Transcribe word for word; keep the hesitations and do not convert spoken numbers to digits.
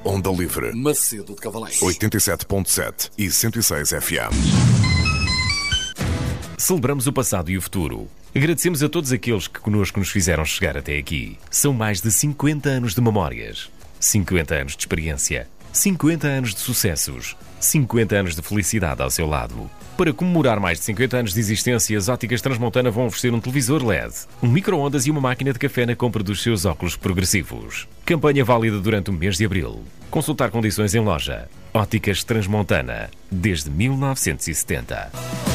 Onda Livre, Macedo de Cavaleiros, oitenta e sete ponto sete e cento e seis F M. Celebramos o passado e o futuro. Agradecemos a todos aqueles que connosco nos fizeram chegar até aqui. São mais de cinquenta anos de memórias, cinquenta anos de experiência, cinquenta anos de sucessos, cinquenta anos de felicidade ao seu lado. Para comemorar mais de cinquenta anos de existência, as Óticas Transmontana vão oferecer um televisor L E D, um micro-ondas e uma máquina de café na compra dos seus óculos progressivos. Campanha válida durante o mês de abril. Consultar condições em loja. Óticas Transmontana, desde mil novecentos e setenta.